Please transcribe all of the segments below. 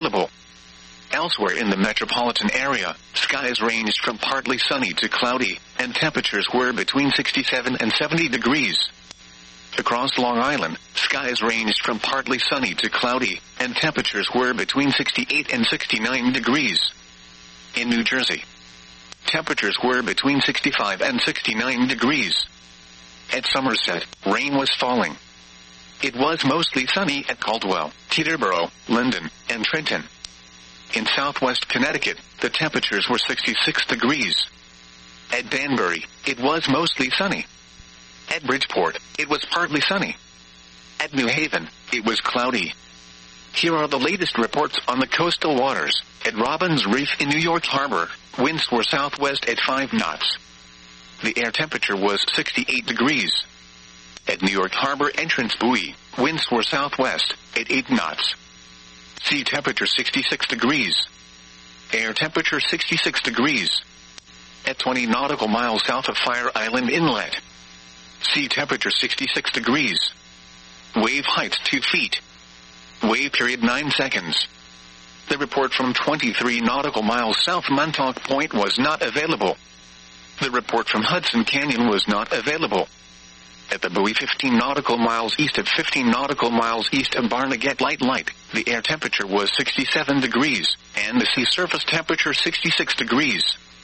available. Elsewhere in the metropolitan area, skies ranged from partly sunny to cloudy, and temperatures were between 67 and 70 degrees. Across Long Island, skies ranged from partly sunny to cloudy, and temperatures were between 68 and 69 degrees. In New Jersey, temperatures were between 65 and 69 degrees. At Somerset, rain was falling. It was mostly sunny at Caldwell, Teterboro, Linden, and Trenton. In southwest Connecticut, the temperatures were 66 degrees. At Danbury, it was mostly sunny. At Bridgeport, it was partly sunny. At New Haven, it was cloudy. Here are the latest reports on the coastal waters. At Robbins Reef in New York Harbor, winds were southwest at 5 knots. The air temperature was 68 degrees. At New York Harbor Entrance Buoy, winds were southwest at 8 knots. Sea temperature 66 degrees. Air temperature 66 degrees. At 20 nautical miles south of Fire Island Inlet. Sea temperature 66 degrees. Wave height 2 feet. Wave period 9 seconds. The report from 23 nautical miles south Montauk Point was not available. The report from Hudson Canyon was not available. At the buoy 15 nautical miles east of 15 nautical miles east of Barnegat Light, the air temperature was 67 degrees, and the sea surface temperature 66 degrees.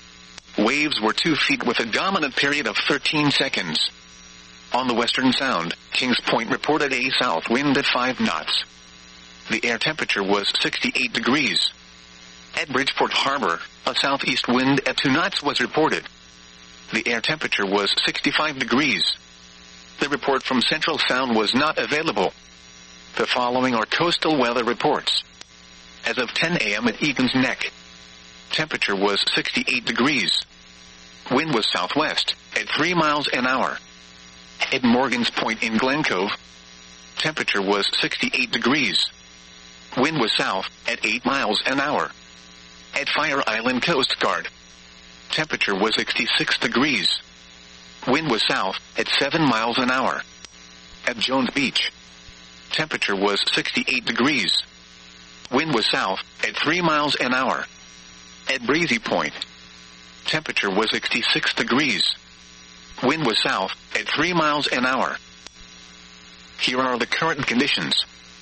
Waves were 2 feet with a dominant period of 13 seconds. On the Western Sound, Kings Point reported a south wind at 5 knots. The air temperature was 68 degrees. At Bridgeport Harbor, a southeast wind at 2 knots was reported. The air temperature was 65 degrees. The report from Central Sound was not available. The following are coastal weather reports. As of 10 a.m. at Egan's Neck, temperature was 68 degrees. Wind was southwest at 3 miles an hour. At Morgan's Point in Glen Cove, temperature was 68 degrees. Wind was south at 8 miles an hour. At Fire Island Coast Guard, temperature was 66 degrees. Wind was south at 7 miles an hour. At Jones Beach, temperature was 68 degrees. Wind was south at 3 miles an hour. At Breezy Point, temperature was 66 degrees. Wind was south at 3 miles an hour. Here are the current conditions.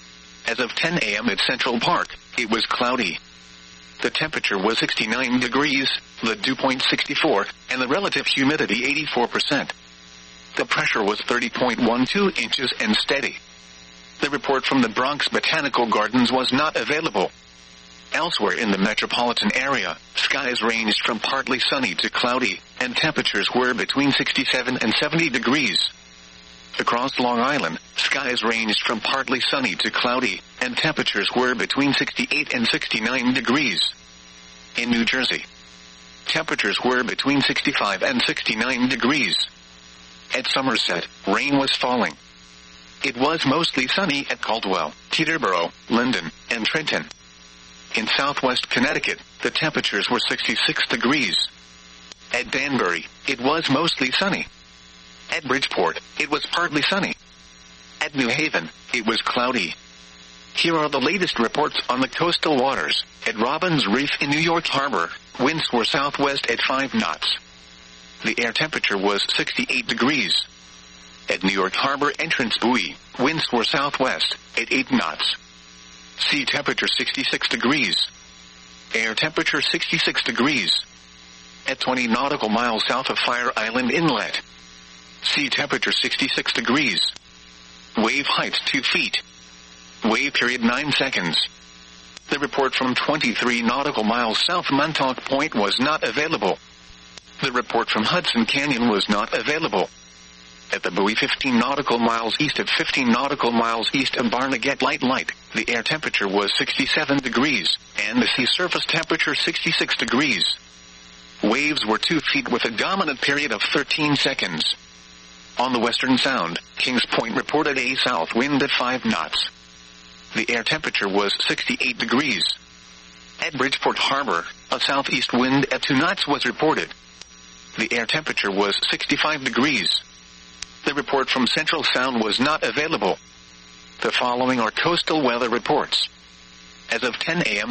As of 10 a.m. at Central Park, it was cloudy. The temperature was 69 degrees, the dew point 64, and the relative humidity 84%. The pressure was 30.12 inches and steady. The report from the Bronx Botanical Gardens was not available. Elsewhere in the metropolitan area, skies ranged from partly sunny to cloudy, and temperatures were between 67 and 70 degrees. Across Long Island, skies ranged from partly sunny to cloudy, and temperatures were between 68 and 69 degrees. In New Jersey, temperatures were between 65 and 69 degrees. At Somerset, rain was falling. It was mostly sunny at Caldwell, Teterboro, Linden, and Trenton. In southwest Connecticut, the temperatures were 66 degrees. At Danbury, it was mostly sunny. At Bridgeport, it was partly sunny. At New Haven, it was cloudy. Here are the latest reports on the coastal waters. At Robbins Reef in New York Harbor, winds were southwest at 5 knots. The air temperature was 68 degrees. At New York Harbor Entrance Buoy, winds were southwest at 8 knots. Sea temperature 66 degrees. Air temperature 66 degrees. At 20 nautical miles south of Fire Island Inlet, sea temperature 66 degrees. Wave height 2 feet. Wave period 9 seconds. The report from 23 nautical miles south Montauk Point was not available. The report from Hudson Canyon was not available. At the buoy 15 nautical miles east of 15 nautical miles east of Barnegat Light, the air temperature was 67 degrees, and the sea surface temperature 66 degrees. Waves were 2 feet with a dominant period of 13 seconds. On the Western Sound, Kings Point reported a south wind at 5 knots. The air temperature was 68 degrees. At Bridgeport Harbor, a southeast wind at 2 knots was reported. The air temperature was 65 degrees. The report from Central Sound was not available. The following are coastal weather reports. As of 10 a.m.